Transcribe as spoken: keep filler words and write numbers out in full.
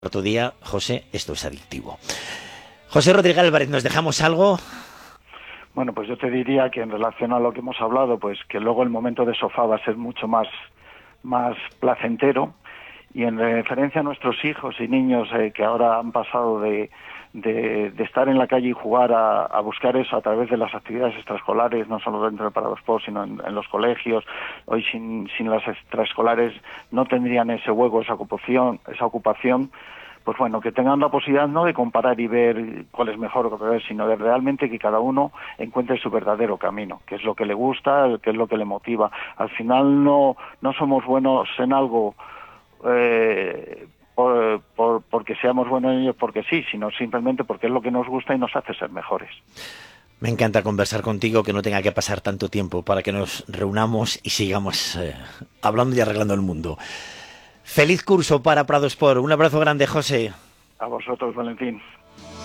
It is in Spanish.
Otro día, José, esto es adictivo. José Rodríguez Álvarez, ¿nos dejamos algo? Bueno, pues yo te diría que en relación a lo que hemos hablado, pues que luego el momento de sofá va a ser mucho más, más placentero. Y en referencia a nuestros hijos y niños eh, que ahora han pasado de, de, de estar en la calle y jugar a, a buscar eso a través de las actividades extraescolares, no solo dentro de Paradosport, sino en, en los colegios. Hoy sin, sin las extraescolares no tendrían ese hueco, esa ocupación, esa ocupación. Pues bueno, que tengan la posibilidad no de comparar y ver cuál es mejor o peor, sino de realmente que cada uno encuentre su verdadero camino, que es lo que le gusta, que es lo que le motiva. Al final no, no somos buenos en algo eh, por, por, porque seamos buenos en ello porque sí, sino simplemente porque es lo que nos gusta y nos hace ser mejores. Me encanta conversar contigo, que no tenga que pasar tanto tiempo para que nos reunamos y sigamos eh, hablando y arreglando el mundo. Feliz curso para Paradosport. Un abrazo grande, José. A vosotros, Valentín.